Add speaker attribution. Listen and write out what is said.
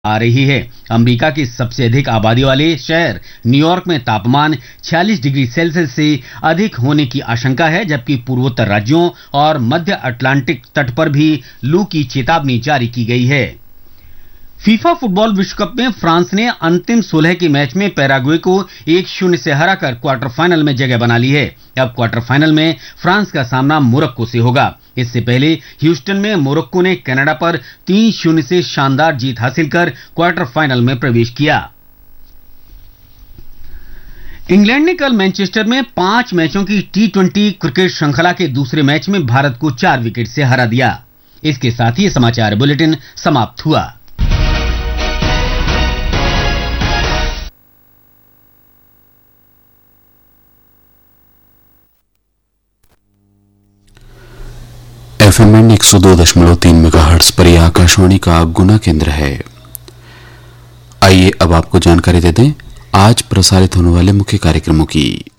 Speaker 1: आ रही है। अमेरिका की सबसे अधिक आबादी वाले शहर न्यूयॉर्क में तापमान 46 डिग्री सेल्सियस से अधिक होने की आशंका है, जबकि पूर्वोत्तर राज्यों और मध्य अटलांटिक तट पर भी लू की चेतावनी जारी की गई है। फीफा फुटबॉल विश्व कप में फ्रांस ने अंतिम 16 के मैच में पैराग्वे को 1-0 से हराकर क्वार्टर फाइनल में जगह बना ली है। अब क्वार्टर फाइनल में फ्रांस का सामना मोरक्को से होगा। इससे पहले ह्यूस्टन में मोरक्को ने कनाडा पर 3-0 से शानदार जीत हासिल कर क्वार्टर फाइनल में प्रवेश किया। इंग्लैंड ने कल मैनचेस्टर में 5 मैचों की T20 क्रिकेट श्रृंखला के दूसरे मैच में भारत को 4 विकेट से हरा दिया। इसके साथ ही समाचार बुलेटिन समाप्त हुआ।
Speaker 2: FM 102.3 मेगाहर्ट्ज पर यह आकाशवाणी का गुना केंद्र है। आइए अब आपको जानकारी दे दें आज प्रसारित होने वाले मुख्य कार्यक्रमों की।